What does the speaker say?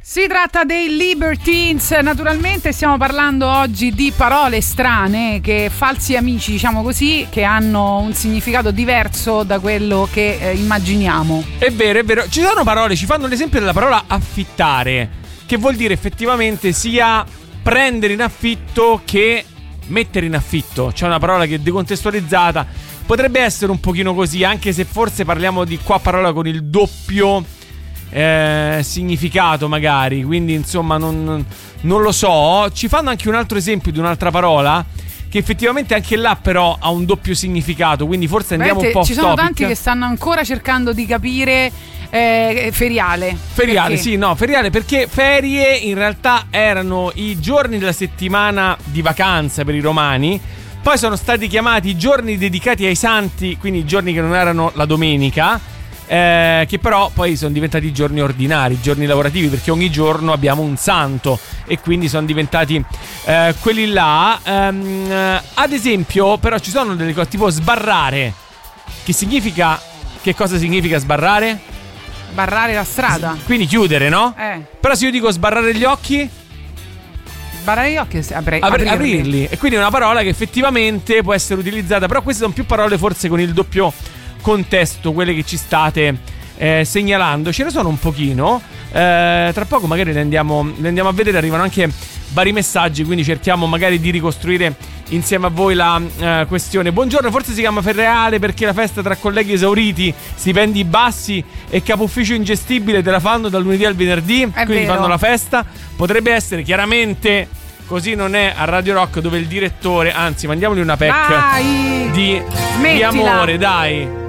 Si tratta dei Libertines, naturalmente stiamo parlando oggi di parole strane, che falsi amici, diciamo così, che hanno un significato diverso da quello che immaginiamo. È vero, ci sono parole, ci fanno l'esempio della parola affittare, che vuol dire effettivamente sia prendere in affitto che mettere in affitto. C'è una parola che è decontestualizzata, potrebbe essere un pochino così, anche se forse parliamo di qua parola con il doppio significato magari, quindi insomma non lo so. Ci fanno anche un altro esempio di un'altra parola che effettivamente anche là però ha un doppio significato, quindi forse andiamo un po' off ci sono topic. Tanti che stanno ancora cercando di capire. Feriale, sì, no, feriale perché ferie in realtà erano i giorni della settimana di vacanza per i romani, poi sono stati chiamati giorni dedicati ai santi, quindi giorni che non erano la domenica, che però poi sono diventati giorni ordinari, giorni lavorativi, perché ogni giorno abbiamo un santo e quindi sono diventati quelli là. Ad esempio però ci sono delle cose tipo sbarrare, che significa, che cosa significa sbarrare? Sbarrare la strada, quindi chiudere, no? Però se io dico sbarrare gli occhi, sbarrare gli occhi, aprirli. E quindi è una parola che effettivamente può essere utilizzata, però queste sono più parole forse con il doppio contesto, quelle che ci state segnalando. Ce ne sono un pochino, tra poco magari le andiamo a vedere, arrivano anche vari messaggi, quindi cerchiamo magari di ricostruire insieme a voi la questione. Buongiorno, forse si chiama Ferreale perché la festa tra colleghi esauriti, stipendi bassi e capo ufficio ingestibile te la fanno dal lunedì al venerdì, quindi vero. fanno la festa. Potrebbe essere, chiaramente così non è a Radio Rock, dove il direttore, anzi mandiamogli una pack di amore, dai.